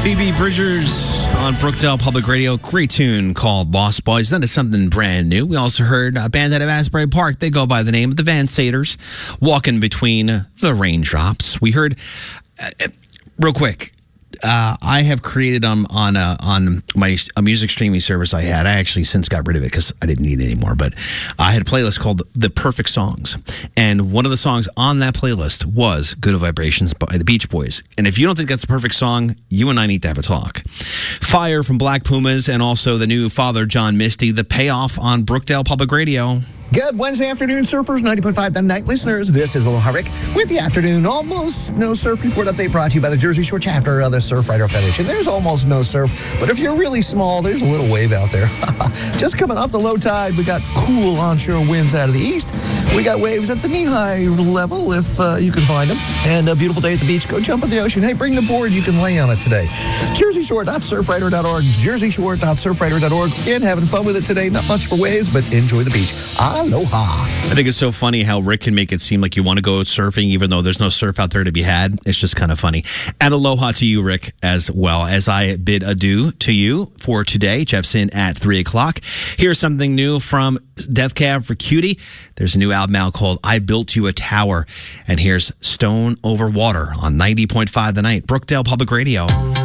Phoebe Bridgers on Brookdale Public Radio. Great tune called Lost Boys. That is something brand new. We also heard a band out of Asbury Park. They go by the name of the Van Saters, Walking Between the Raindrops. We heard, real quick, I have created on my music streaming service I had. I actually since got rid of it because I didn't need it anymore. But I had a playlist called The Perfect Songs. And one of the songs on that playlist was Good Vibrations by the Beach Boys. And if you don't think that's a perfect song, you and I need to have a talk. Fire from Black Pumas and also the new Father John Misty, The Payoff on Brookdale Public Radio. Good Wednesday afternoon, surfers, 90.5 The Night listeners. This is Aloha Rick with the afternoon Almost No Surf Report Update brought to you by the Jersey Shore chapter of the Surf Rider Federation. There's almost no surf, but if you're really small, there's a little wave out there. Just coming off the low tide, we got cool onshore winds out of the east. We got waves at the knee-high level if you can find them. And a beautiful day at the beach. Go jump in the ocean. Hey, bring the board. You can lay on it today. JerseyShore.surfrider.org. JerseyShore.surfrider.org. Again, having fun with it today. Not much for waves, but enjoy the beach. Aloha. I think it's so funny how Rick can make it seem like you want to go surfing even though there's no surf out there to be had. It's just kind of funny. And aloha to you, Rick, as well as I bid adieu to you for today. Jeff's in at 3 o'clock. Here's something new from Death Cab for Cutie. There's a new album out called I Built You a Tower. And here's Stone Over Water on 90.5 The Night, Brookdale Public Radio.